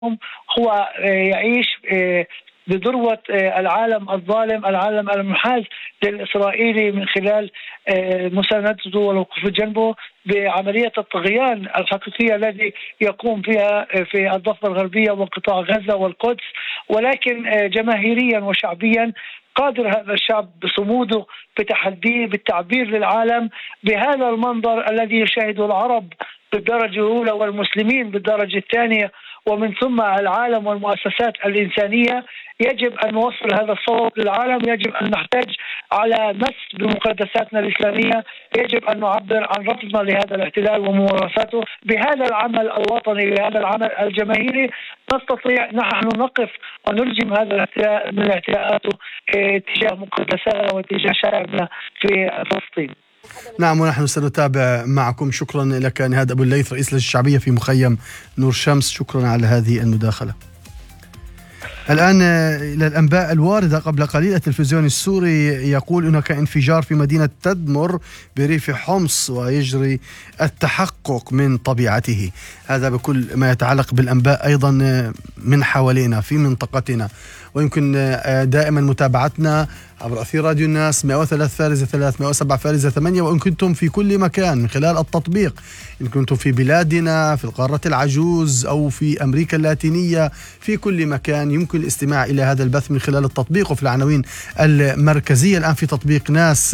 هو يعيش بذروة العالم الظالم، العالم المنحاز للإسرائيلي من خلال مساندته والوقوف جنبه بعملية الطغيان الحقيقية الذي يقوم فيها في الضفة الغربية وقطاع غزة والقدس. ولكن جماهيريا وشعبيا قادر هذا الشعب بصموده بتحديه بالتعبير للعالم بهذا المنظر الذي يشاهده العرب بالدرجة الأولى والمسلمين بالدرجة الثانية، ومن ثم العالم والمؤسسات الإنسانية. يجب أن نوصل هذا الصوت للعالم، يجب أن نحتاج على مس بمقدساتنا الإسلامية، يجب أن نعبر عن رفضنا لهذا الاحتلال وممارساته. بهذا العمل الوطني، بهذا العمل الجماهيري، نستطيع نحن نقف ونلجم هذا الاحتلال من اعتداءاته تجاه مقدساتنا وتجاه شعبنا في فلسطين. نعم، ونحن سنتابع معكم. شكرا لك نهاد أبو الليث، رئيس لجنة الشعبية في مخيم نور شمس. شكرا على هذه المداخلة. الآن إلى الأنباء الواردة. قبل قليل التلفزيون السوري يقول هناك انفجار في مدينة تدمر بريف حمص ويجري التحقق من طبيعته. هذا بكل ما يتعلق بالأنباء أيضا من حوالينا في منطقتنا. ويمكن دائما متابعتنا عبر أثير راديو الناس 103.3 107.8. وإن كنتم في كل مكان من خلال التطبيق، إن كنتم في بلادنا في القارة العجوز أو في أمريكا اللاتينية، في كل مكان يمكن الاستماع إلى هذا البث من خلال التطبيق. وفي العناوين المركزية الآن في تطبيق ناس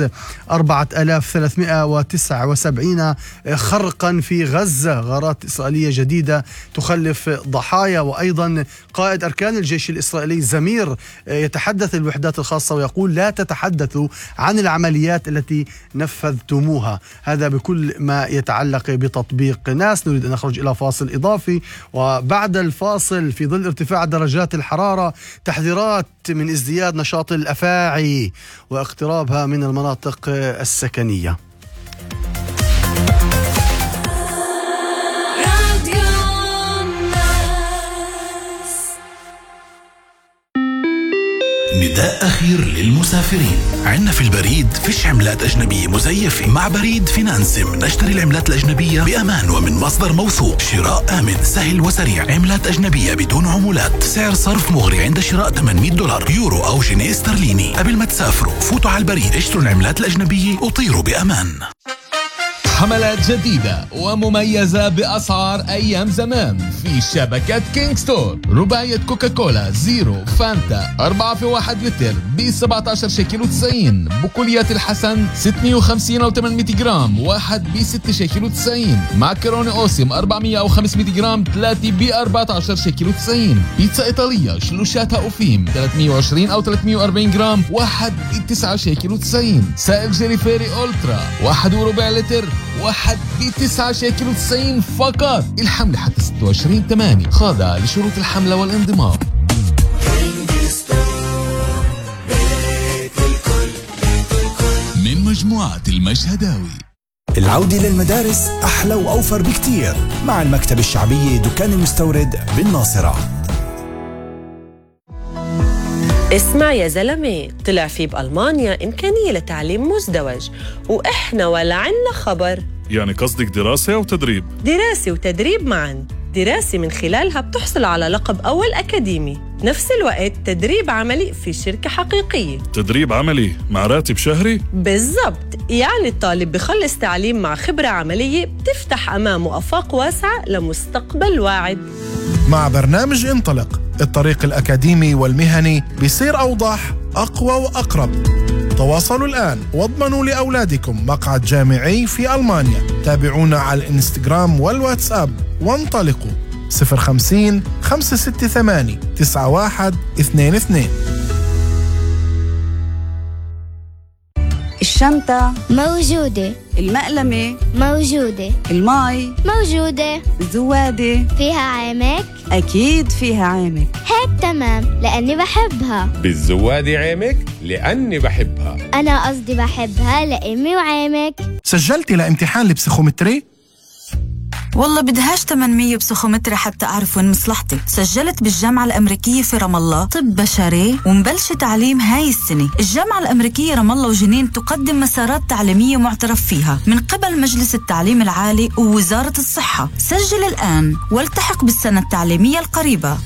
4379 خرقا في غزة، غارات إسرائيلية جديدة تخلف ضحايا. وأيضا قائد أركان الجيش الإسرائيلي زمير يتحدث الوحدات الخاصة ويقول لا تتحدثوا عن العمليات التي نفذتموها. هذا بكل ما يتعلق بتطبيق ناس. نريد أن نخرج إلى فاصل إضافي، وبعد الفاصل في ظل ارتفاع درجات الحرارة تحذيرات من ازدياد نشاط الأفاعي واقترابها من المناطق السكنية. نداء أخير للمسافرين. عنا في البريد فيش عملات أجنبية مزيفة. مع بريد فينانسم نشتري العملات الأجنبية بأمان ومن مصدر موثوق. شراء آمن سهل وسريع. عملات أجنبية بدون عمولات. سعر صرف مغري عند شراء $800 يورو أو جنيه استرليني. قبل ما تسافروا فوتوا على البريد، اشتروا العملات الأجنبية وطيروا بأمان. حملات جديدة ومميزة بأسعار أيام زمان في شبكة كينج ستور. رباعية كوكاكولا زيرو فانتا 4 في 1 لتر ب 17 شيكل و90. بقوليات الحسن 650 أو 800 جرام واحد ب 6 شيكل و90. معكرونة أوسم 400 أو 500 جرام 3 ب 14 شيكل و90. بيتزا إيطالية شلوشاتها أوفيم 320 أو 340 جرام واحد ب 9 شيكل و90. سائل جيري فيري أولترا 1 وربع لتر واحد ب 9 شيكل و90 فقط. الحملة حتى 26/8، خاضعة لشروط الحملة والانضمام. من مجموعة المشهداوي. العودة للمدارس أحلى وأوفر بكتير مع المكتب الشعبي دكان المستورد بالناصرة. اسمع يا زلمة، طلع في بألمانيا إمكانية لتعليم مزدوج، وإحنا ولا عنا خبر. يعني قصدك دراسة أو تدريب؟ دراسة وتدريب معاً. دراسة من خلالها بتحصل على لقب أول أكاديمي، نفس الوقت تدريب عملي في شركة حقيقية. تدريب عملي مع راتب شهري؟ بالضبط، يعني الطالب بخلص تعليم مع خبرة عملية بتفتح أمامه آفاق واسعة لمستقبل واعد. مع برنامج انطلق، الطريق الأكاديمي والمهني بيصير أوضح، أقوى وأقرب. تواصلوا الآن واضمنوا لأولادكم مقعد جامعي في ألمانيا. تابعونا على الإنستغرام والواتساب وانطلقوا 050 568 9122. الشنطة موجودة، المقلمة موجودة، الماي موجودة، الزوادة فيها عامك؟ أكيد فيها عامك. هيك تمام، لأني بحبها. بالزوادة عامك؟ لأني بحبها. أنا قصدي بحبها لأمي وعامك. سجلتي لامتحان البسيخومتري؟ والله بدهاش 800 بسخومتري حتى أعرف وين مصلحتي. سجلت بالجامعة الأمريكية في رام الله طب بشري ومبلش تعليم هاي السنة. الجامعة الأمريكية رام الله وجنين تقدم مسارات تعليمية معترف فيها من قبل مجلس التعليم العالي ووزارة الصحة. سجل الآن والتحق بالسنة التعليمية القريبة